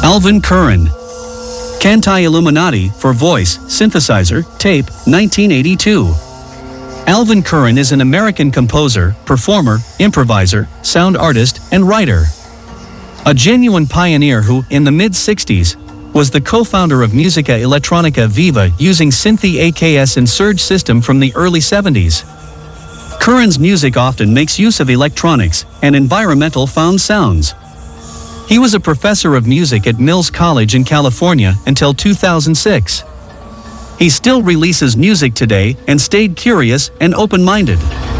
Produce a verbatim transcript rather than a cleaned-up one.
Alvin Curran. Cantai Illuminati for voice, synthesizer, tape, nineteen eighty-two. Alvin Curran is an American composer, performer, improviser, sound artist, and writer. A genuine pioneer who, in the mid sixties, was the co-founder of Musica Electronica Viva using Synthi A K S and Surge system from the early seventies. Curran's music often makes use of electronics and environmental found sounds. He was a professor of music at Mills College in California until two thousand six. He still releases music today and stayed curious and open-minded.